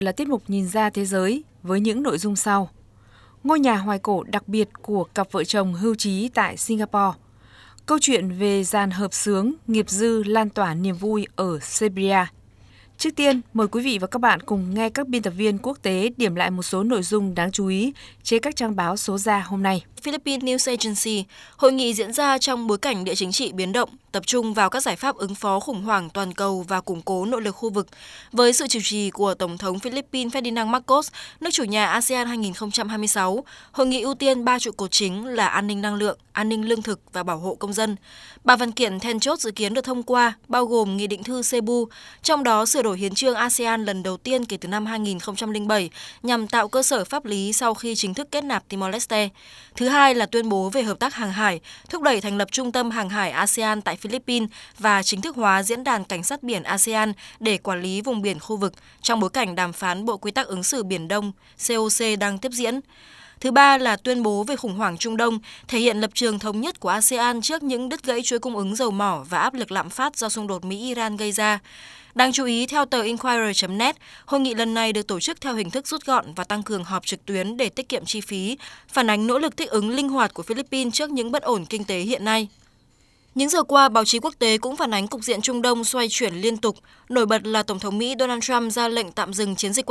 Là tiết mục Nhìn ra thế giới với những nội dung sau. Ngôi nhà hoài cổ đặc biệt của cặp vợ chồng hưu trí tại Singapore. Câu chuyện về dàn hợp xướng nghiệp dư lan tỏa niềm vui ở Siberia. Trước tiên, mời quý vị và các bạn cùng nghe các biên tập viên quốc tế điểm lại một số nội dung đáng chú ý trên các trang báo số ra hôm nay. Philippine News Agency, hội nghị diễn ra trong bối cảnh địa chính trị biến động, tập trung vào các giải pháp ứng phó khủng hoảng toàn cầu và củng cố nội lực khu vực. Với sự chủ trì của Tổng thống Philippines Ferdinand Marcos, nước chủ nhà ASEAN 2026, hội nghị ưu tiên 3 trụ cột chính là an ninh năng lượng, an ninh lương thực và bảo hộ công dân. 3 văn kiện then chốt dự kiến được thông qua, bao gồm Nghị định thư Cebu, trong đó sửa đổi hiến chương ASEAN lần đầu tiên kể từ năm 2007 nhằm tạo cơ sở pháp lý sau khi chính thức kết nạp Timor-Leste. Thứ hai là tuyên bố về hợp tác hàng hải, thúc đẩy thành lập Trung tâm Hàng hải ASEAN tại Philippines và chính thức hóa Diễn đàn Cảnh sát biển ASEAN để quản lý vùng biển khu vực trong bối cảnh đàm phán Bộ Quy tắc ứng xử Biển Đông COC đang tiếp diễn. Thứ ba là tuyên bố về khủng hoảng Trung Đông, thể hiện lập trường thống nhất của ASEAN trước những đứt gãy chuỗi cung ứng dầu mỏ và áp lực lạm phát do xung đột Mỹ-Iran gây ra. Đáng chú ý, theo tờ Inquirer.net, hội nghị lần này được tổ chức theo hình thức rút gọn và tăng cường họp trực tuyến để tiết kiệm chi phí, phản ánh nỗ lực thích ứng linh hoạt của Philippines trước những bất ổn kinh tế hiện nay. Những giờ qua, báo chí quốc tế cũng phản ánh cục diện Trung Đông xoay chuyển liên tục. Nổi bật là Tổng thống Mỹ Donald Trump ra lệnh tạm dừng chiến dịch